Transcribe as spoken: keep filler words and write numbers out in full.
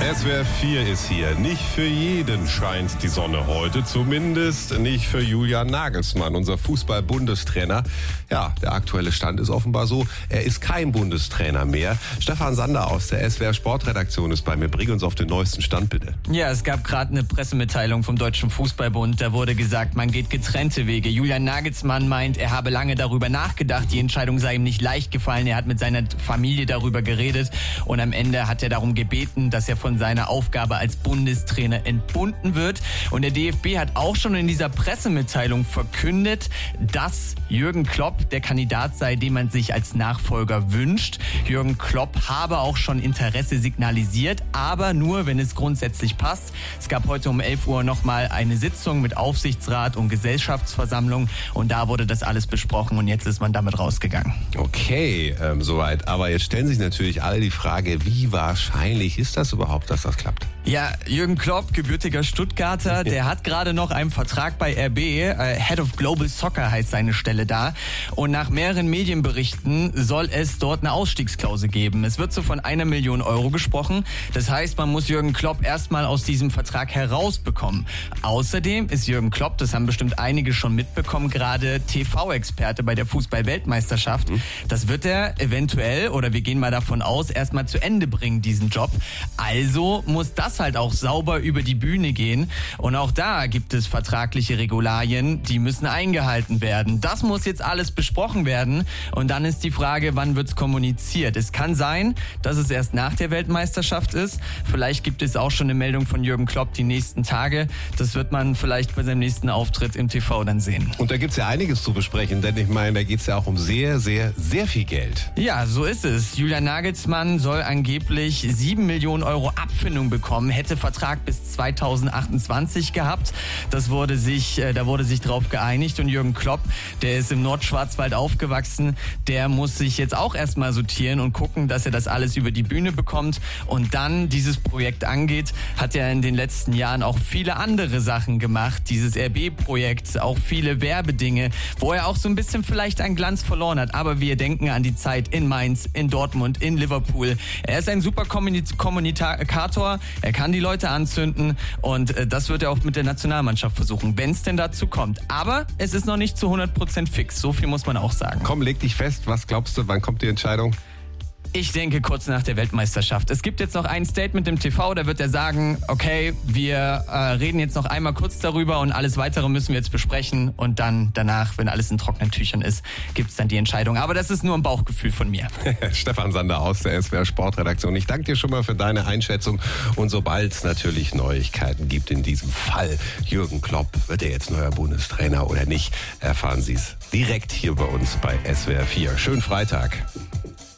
S W R vier ist hier. Nicht für jeden scheint die Sonne heute, zumindest nicht für Julian Nagelsmann, unser Fußball-Bundestrainer. Ja, der aktuelle Stand ist offenbar so, er ist kein Bundestrainer mehr. Stefan Sander aus der S W R Sportredaktion ist bei mir. Bring uns auf den neuesten Stand, bitte. Ja, es gab gerade eine Pressemitteilung vom Deutschen Fußballbund. Da wurde gesagt, man geht getrennte Wege. Julian Nagelsmann meint, er habe lange darüber nachgedacht. Die Entscheidung sei ihm nicht leicht gefallen. Er hat mit seiner Familie darüber geredet und am Ende hat er darum gebeten, dass er von seiner Aufgabe als Bundestrainer entbunden wird. Und der D F B hat auch schon in dieser Pressemitteilung verkündet, dass Jürgen Klopp der Kandidat sei, den man sich als Nachfolger wünscht. Jürgen Klopp habe auch schon Interesse signalisiert, aber nur, wenn es grundsätzlich passt. Es gab heute um elf Uhr nochmal eine Sitzung mit Aufsichtsrat und Gesellschaftsversammlung und da wurde das alles besprochen und jetzt ist man damit rausgegangen. Okay, ähm, soweit. Aber jetzt stellen sich natürlich alle die Frage, wie wahrscheinlich ist das überhaupt, dass das klappt? Ja, Jürgen Klopp, gebürtiger Stuttgarter, der hat gerade noch einen Vertrag bei R B, äh, Head of Global Soccer heißt seine Stelle da. Und nach mehreren Medienberichten soll es dort eine Ausstiegsklausel geben. Es wird so von einer Million Euro gesprochen. Das heißt, man muss Jürgen Klopp erstmal aus diesem Vertrag herausbekommen. Außerdem ist Jürgen Klopp, das haben bestimmt einige schon mitbekommen, gerade T V-Experte bei der Fußball-Weltmeisterschaft. Das wird er eventuell, oder wir gehen mal davon aus, erstmal zu Ende bringen, diesen Job. Also muss das halt auch sauber über die Bühne gehen. Und auch da gibt es vertragliche Regularien, die müssen eingehalten werden. Das muss jetzt alles besprochen werden. Und dann ist die Frage, wann wird's kommuniziert? Es kann sein, dass es erst nach der Weltmeisterschaft ist. Vielleicht gibt es auch schon eine Meldung von Jürgen Klopp die nächsten Tage. Das wird man vielleicht bei seinem nächsten Auftritt im T V dann sehen. Und da gibt's ja einiges zu besprechen, denn ich meine, da geht's ja auch um sehr, sehr, sehr viel Geld. Ja, so ist es. Julian Nagelsmann soll angeblich sieben Millionen Euro Abfindung bekommen, hätte Vertrag bis zweitausendachtundzwanzig gehabt. Das wurde sich, äh, da wurde sich drauf geeinigt und Jürgen Klopp, der ist im Nordschwarzwald aufgewachsen, der muss sich jetzt auch erstmal sortieren und gucken, dass er das alles über die Bühne bekommt und dann dieses Projekt angeht. Hat er in den letzten Jahren auch viele andere Sachen gemacht, dieses R B-Projekt, auch viele Werbedinge, wo er auch so ein bisschen vielleicht an Glanz verloren hat. Aber wir denken an die Zeit in Mainz, in Dortmund, in Liverpool. Er ist ein super Kommunikator, er kann die Leute anzünden und äh, das wird er auch mit der Nationalmannschaft versuchen, wenn es denn dazu kommt. Aber es ist noch nicht zu hundert Prozent fix, so viel muss man auch sagen. Komm, leg dich fest, was glaubst du, wann kommt die Entscheidung? Ich denke kurz nach der Weltmeisterschaft. Es gibt jetzt noch ein Statement im T V, da wird er sagen, okay, wir äh, reden jetzt noch einmal kurz darüber und alles Weitere müssen wir jetzt besprechen und dann danach, wenn alles in trockenen Tüchern ist, gibt es dann die Entscheidung. Aber das ist nur ein Bauchgefühl von mir. Stefan Sander aus der S W R Sportredaktion. Ich danke dir schon mal für deine Einschätzung und sobald es natürlich Neuigkeiten gibt in diesem Fall, Jürgen Klopp, wird er jetzt neuer Bundestrainer oder nicht, erfahren Sie es direkt hier bei uns bei S W R vier. Schönen Freitag.